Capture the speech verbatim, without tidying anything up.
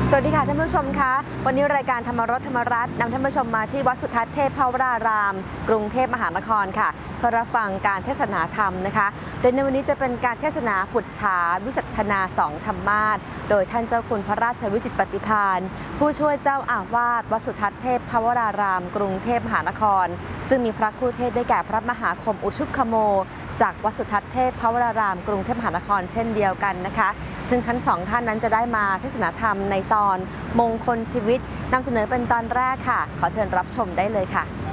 สวัสดีค่ะท่านผู้ชมคะวันนี้รายการธรรมรสธรรมรัตน์นำท่านผู้ชมมาที่วัดสุทัศน์เทพภวรารามกรุงเทพมหานครค่ะเพื่อรับฟังการเทศนาธรรมนะคะโดยในวันนี้จะเป็นการเทศนาปุจฉาวิสัชนาสองธรรมาสโดยท่านเจ้าคุณพระราชวิจิตรปฏิภาณผู้ช่วยเจ้าอาวาสวัดสุทัศน์เทพภวรารามกรุงเทพมหานครซึ่งมีพระครูเทศได้แก่พระมหาคมอุชุคโมจากวัดสุทัศน์เทพภวรารามกรุงเทพมหานครเช่นเดียวกันนะคะซึ่งทั้งสองท่านนั้นจะได้มาเทศนาธรรมในตอนมงคลชีวิตนำเสนอเป็นตอนแรกค่ะขอเชิญรับชมได้เลยค่ะ